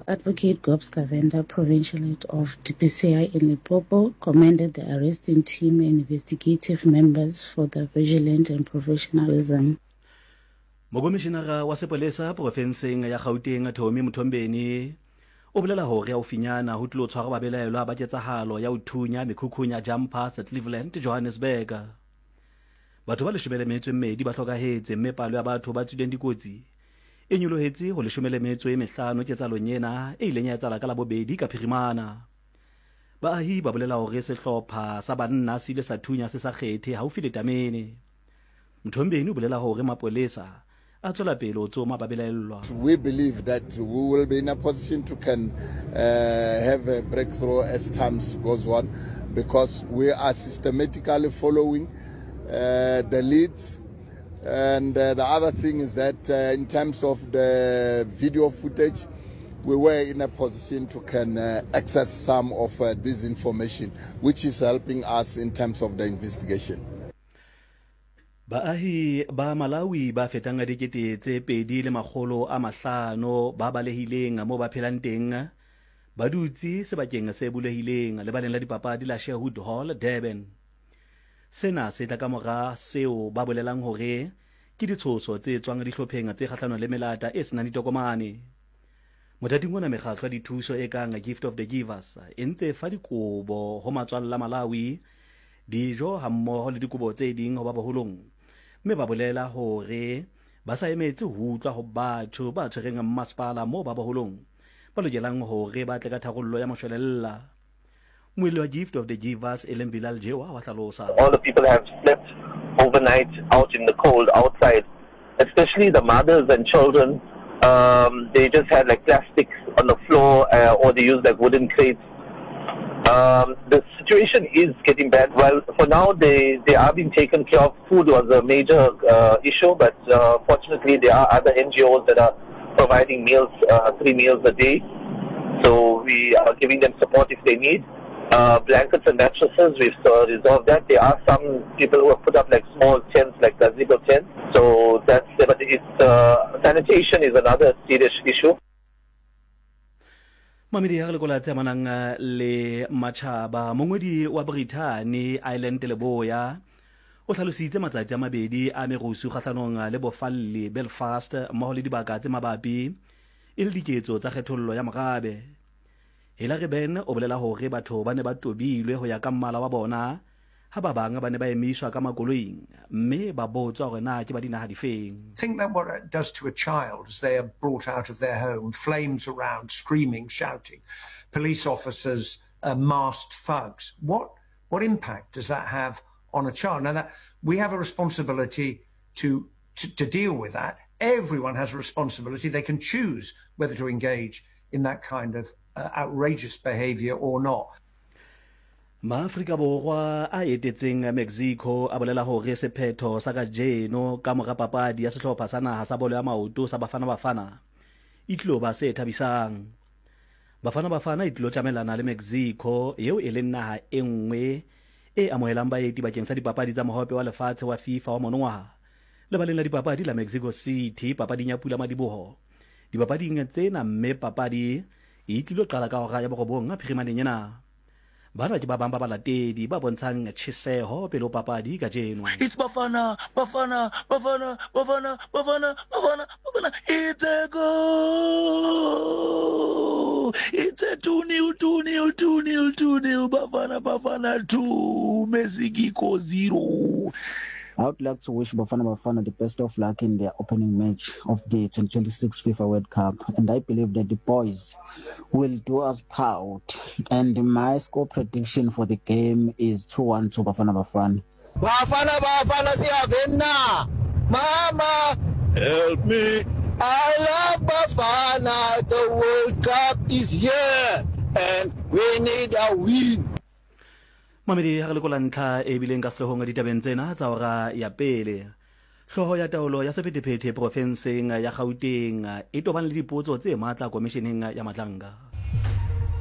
Advocate Gobs Kavenda, Provincial Head of DPCI in Limpopo, commended the arresting team and investigative members for their vigilance and professionalism. Mokomishenara wa sepolesa porofenseng ya Gauteng Thomi Mthombeni o bolela hore ya ufinyana ho tlo tshwara babelaelwa ba ketsahalo ya uthunya mekhukhunya jumper sa Cleveland Johannesburg. Batho ba 12 ba hlokahetse mme palo ya batho ba tswileng dikotsi e nyolohetse ho 15 ketsalong ena e ileng ya etsala ka la bobedi ka Phirimana. Baahi ba bolela hore sehlopha sa banna se ile sa thunya se sa kgethe haufi le Tamene. Mthombeni o bolela hore mapolesa a tswela pele o tsoma babelaelwa. We believe that we will be in a position to have a breakthrough as times goes on, because we are systematically following the leads. And the other thing is that in terms of the video footage, we were in a position to access some of this information, which is helping us in terms of the investigation. Baahi ba Malawi ba fetang dikete tse 2,500 ba balehileng mo ba phelang teng ba dutse sebakeng se bulehileng le baleng la dipapadi la Sherwood Hall, Durban. Sena se tla ka mora seo ba bolelang hore ke ditshoso tse tswang dihlopheng tse kgahlano le melata e senang ditokomane. Motating ona mekgatlo dithuso e kang Gift of the Givers e ntse fa dikobo ho matswalla Malawi dijo hammoho le dikobo tse ding ho ba boholong, mme ba bolela hore ba sa emetse ho utlwa ho batho ba tshwereng masepala mo ba boholong ba lokelang hore ba tle ka tharollo ya moshwelella. Moile wa Gift of the Givers Ellen Bilal Jewa wa hlalosa. All the people have slept overnight out in the cold outside, especially the mothers and children. They just had like plastics on the floor or they used like wooden crates. The situation is getting bad. Well, for now they are being taken care of. Food was a major issue, but fortunately there are other NGOs that are providing meals, 3 meals a day. So we are giving them support if they need. Blankets and mattresses, we've resolved that. There are some people who have put up like small tents, like gazebo tents. So that's, but it's, sanitation is another serious issue. Mamedi ha le kola tse manang le Machaba mongwedi wa Brittany Island Leboya o tlhalositse matsatsi a mabedi a merusu kgahlanong le Bofalli Belfast mmoho le dibaka tse mabapi e le diketso tsa kgethollo ya morabe. Hilary Ben o bolela hore batho ba ne ba tobilwe ho ya ka mmala wa bona ha ba bang ba ne ba emiswa ka makoloing mme ba botswa hore na ke ba dinaha difeng. Think that what it does to a child as they are brought out of their home, flames around, screaming, shouting, police officers, masked thugs. What impact does that have on a child? Now that we have a responsibility to deal with that. Everyone has a responsibility. They can choose whether to engage in that kind of outrageous behavior or not. Maafrika Borwa a etetseng Mexico a bolela hore sephetho sa kajeno ka mora papadi ya sehlopha sa naha sa bolo ya maoto sa Bafana e tlo ba se thabisang. Bafana e tlo tlamelana le Mexico eo e leng naha e nngwe e amohelang baeti bakeng sa dipapadi tsa mohope wa lefatshe wa FIFA wa monongwaha. Le baleng la dipapadi la Mexico City papading ya Pula Madiboho. Dipapading tsena mme papadi e tlilo qala ka hora ya borobong a Phirimaneng ena. Bana ke ba bang ba balatedi ba bontshang tjheseho pele ho papadi ka jeno. It's Bafana. It's a goal. It's a 2-0. Bafana 2, Mexico 0. I would like to wish Bafana the best of luck in their opening match of the 2026 FIFA World Cup. And I believe that the boys will do us proud. And my score prediction for the game is 2-1 to Bafana. Bafana, Siavenna! Mama! Help me! I love Bafana! The World Cup is here! And we need a win! Mamedi ha re lekola ntlha e bileng ka sehloohong ditabeng tsena tsa hora ya pele. Hloho ya taolo ya sephethephethe profenseng ya Gauteng e tobane le dipotso tse matla komisheneng ya Matlanga.